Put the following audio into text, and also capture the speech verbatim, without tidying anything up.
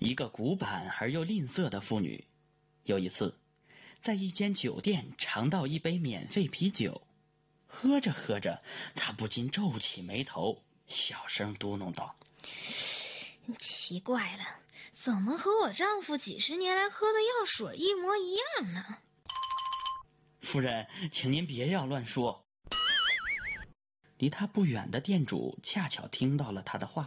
一个古板而又吝啬的妇女。有一次，在一间酒店尝到一杯免费啤酒，喝着喝着，她不禁皱起眉头，小声嘟哝道： 奇怪了，怎么和我丈夫几十年来喝的药水一模一样呢？ 夫人，请您别要乱说。离他不远的店主恰巧听到了他的话，